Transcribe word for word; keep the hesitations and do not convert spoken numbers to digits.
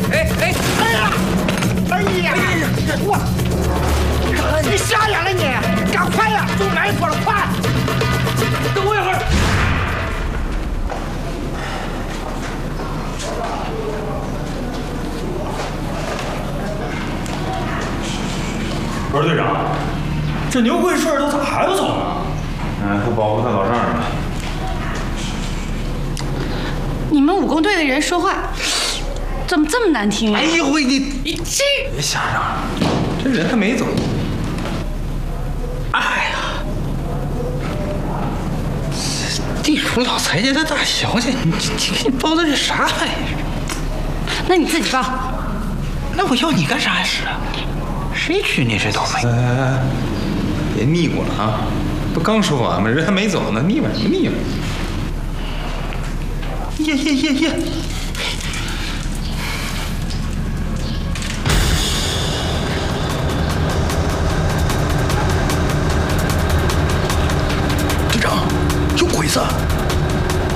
哎哎哎呀！哎呀！我，你啥样了你？赶快呀，走慢一点，快！等我一会儿。 不是队长，这牛桂顺都咋还不走呢？ 嗯，不保护他老丈人了。 你们武工队的人说话怎么这么难听呀？ 哎呦喂，你你这别瞎嚷嚷，这人还没走。 哎呀，地主老财家的大小姐，你你你报的是啥玩意儿？ 那你自己报。 那我要你干啥使啊？谁娶你这倒霉？ 哎哎哎，别腻咕了啊！不刚说完吗？人还没走呢，腻歪什么腻歪？ 耶耶耶耶！